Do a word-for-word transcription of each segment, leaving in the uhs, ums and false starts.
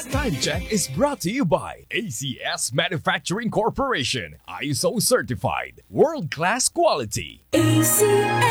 Time Check is brought to you by A C S Manufacturing Corporation, I S O certified, world-class quality. A C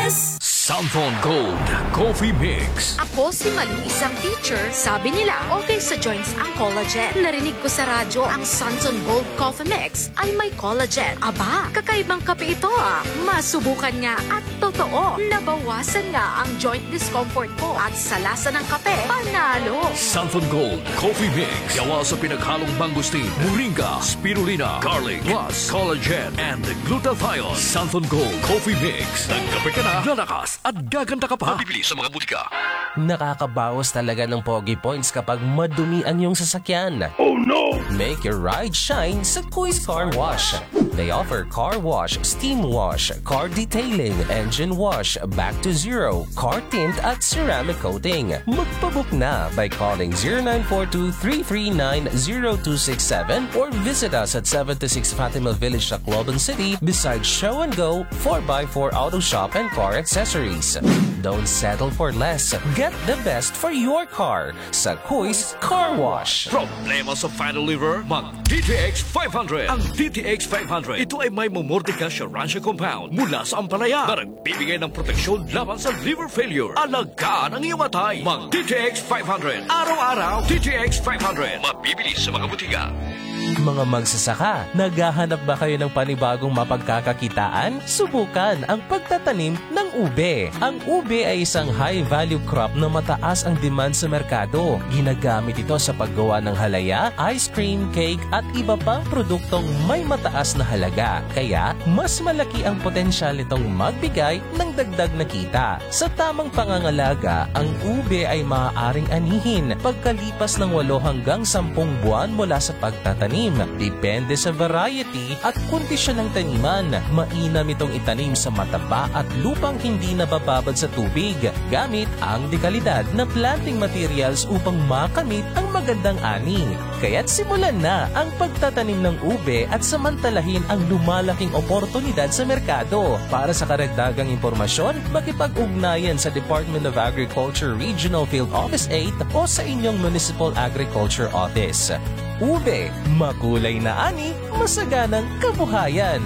S Santhon Gold Coffee Mix. Ako si Malu, isang teacher. Sabi nila, okay sa joints ang collagen. Narinig ko sa radyo, ang Santhon Gold Coffee Mix ay may collagen. Aba, kakaibang kape ito ah. Masubukan nga at totoo, nabawasan nga ang joint discomfort ko at sa lasa ng kape, panalo. Santhon Gold Coffee Mix. Gawa sa pinaghalong mangustin, moringa, spirulina, garlic, plus collagen and glutathione. Santhon Gold Coffee Mix. Nagkape ka na, lalakas at gaganda ka pa. Mabibili sa mga butika. Nakakabawas talaga ng Pogi Points kapag madumi ang iyong sasakyan. Oh no! Make your ride shine sa Kuis Car Wash. They offer car wash, steam wash, car detailing, engine wash, back to zero, car tint at ceramic coating. Magpabook na by calling zero nine four two, three three nine, zero two six seven or visit us at seventy-six Fatima Village, Tacloban City beside Show and Go four by four Auto Shop and Car Accessories. Don't settle for less. Get the best for your car sa Kuis Car Wash. Problema sa final liver? Mag-D T X five hundred. Ang D T X five hundred, ito ay may Momordica Sharansha compound mula sa ampalaya na nagbibigay ng proteksyon laban sa liver failure. Alagaan ang iyong matay. Mag-D T X five hundred. Araw-araw, D T X five hundred. Mabibili sa mga butika. Mga magsasaka, naghahanap ba kayo ng panibagong mapagkakakitaan? Subukan ang pagtatanim ng ube. Ang ube ay isang high-value crop na mataas ang demand sa merkado. Ginagamit ito sa paggawa ng halaya, ice cream, cake at iba pang produktong may mataas na halaga. Kaya, mas malaki ang potensyal nitong magbigay ng dagdag na kita. Sa tamang pangangalaga, ang ube ay maaaring anihin pagkalipas ng walo hanggang sampung buwan mula sa pagtatanim. Depende sa variety at kondisyon ng taniman. Mainam itong itanim sa mataba at lupang hindi nabababad sa tubig gamit ang dekalidad na planting materials upang makamit ang magandang ani. Kaya't simulan na ang pagtatanim ng ube at samantalahin ang lumalaking oportunidad sa merkado. Para sa karagdagang impormasyon, makipag-ugnayan sa Department of Agriculture Regional Field Office eight o sa inyong Municipal Agriculture Office. Ube, makulay na ani, masaganang kabuhayan.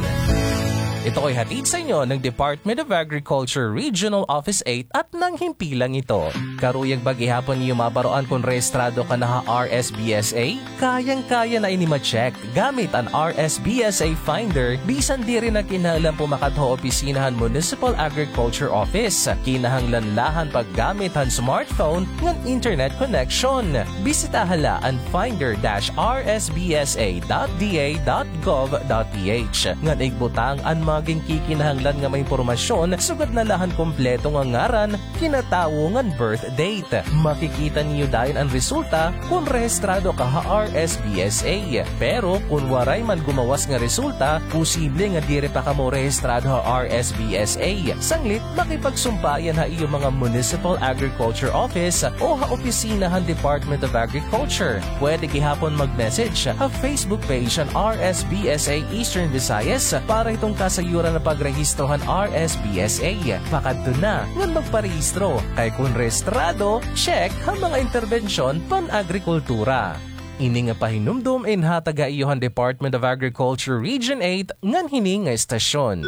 Ito ay hatid sa inyo ng Department of Agriculture Regional Office eight at nang himpilang ito. Karuyag bagihapon niyo mabaroan kung rehistrado ka na ha R S B S A? Kayang-kaya na ini ma-check gamit ang R S B S A Finder. Bisan di rin na kinahanglan pumakadto opisinahan Municipal Agriculture Office. Kinahanglan lahan paggamit ang smartphone ng internet connection. Bisita hala ang finder dash r s b s a dot d a dot gov dot p h. Ngan igbutang ang maging kikinahanglan nga may impormasyon sugad na lahan kompleto nga ngaran, kinatawo ngan birth date. Makikita niyo dayon ang resulta kung rehistrado ka ha R S B S A. Pero kung waray man gumawas nga resulta, posible nga dire pa ka mo rehistrado ha R S B S A. Sanglit makipagsumpayan ha iyo mga Municipal Agriculture Office o ha opisina han Department of Agriculture. Pwede gihapon mag-message ha Facebook page ang R S B S A Eastern Visayas para itong kasayuran na pagrehistrohan R S B S A. Pakadto na ngan magparehistro kay kung rehistrado, check ang mga interbensyon pan-agrikultura. Ini nga pahinumdum in hataga iyohan Department of Agriculture Region eight ngan hini nga estasyon.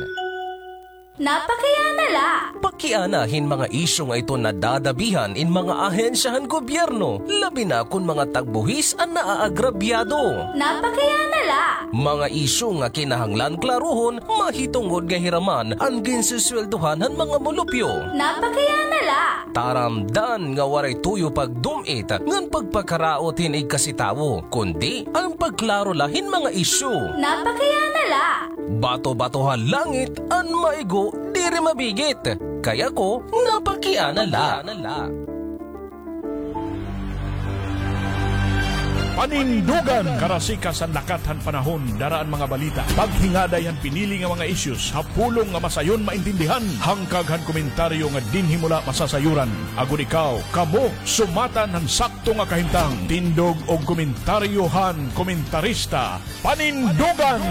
Napakianala! Pakianahin mga isyu nga ito na dadabihan in mga ahensyahan gobyerno, labi na kung mga tagbuhis ang naaagrabyado. Napakianala! Mga isyu nga kinahanglan klaruhon, mahitungod nga hiraman ang ginsisweldohan ng mga mulupyo. Napakianala! Taramdan nga waray tuyo pagdumit ngan pagpakaraot hinig kasitawo, kundi ang pagklaro lahin mga isyu. Napakianala! Bato-batohan langit ang maigo diri mabigit. Kaya ko napakianala. Panindugan karasika sa nakathan panahon daraan mga balita. Paghingaday han pinili nga mga issues hapulong nga masayon maintindihan. Hangkaghan komentaryo nga dinhi mula masasayuran. Agon ikaw, kamo sumatan han sakto nga kahintang. Tindog og komentaryo han komentarista. Panindugan!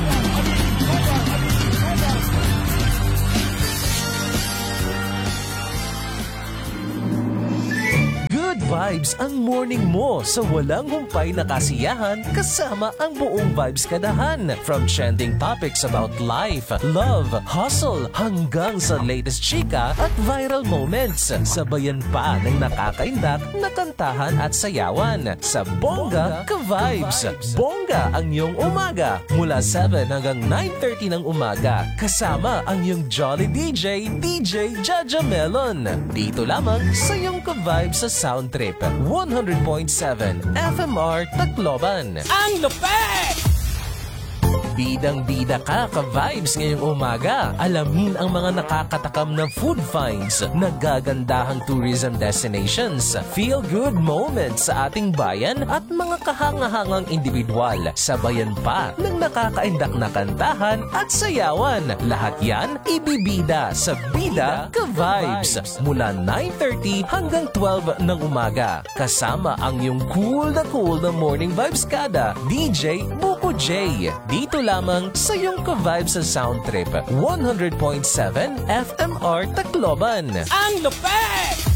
Good vibes Ka-Vibes ang morning mo sa walang humpay na kasiyahan kasama ang buong Vibes Kadahan. From trending topics about life, love, hustle, hanggang sa latest chika at viral moments. Sabayan pa ng nakakaindak na kantahan at sayawan sa Bongga Ka-Vibes. Bongga ang iyong umaga mula seven hanggang nine thirty ng umaga. Kasama ang iyong Jolly D J, D J Jaja Melon. Dito lamang sa iyong Ka-Vibes sa Sound Trip one hundred point seven F M R Tacloban. Ang lupet! Bidang-bida ka, Ka-Vibes ngayong umaga. Alamin ang mga nakakatakam na food finds, nagagandahang tourism destinations, feel-good moments sa ating bayan at mga kahangahangang individual. Sabayan pa ng nakakaindak na kantahan at sayawan. Lahat yan ibibida sa Bida Ka-Vibes mula nine thirty hanggang twelve ng umaga. Kasama ang iyong cool na cool na morning vibes kada, D J Buko J. Dito lamang sa iyong Ka-Vibes sa Sound Trip one hundred point seven F M R Tacloban. Ang lupet!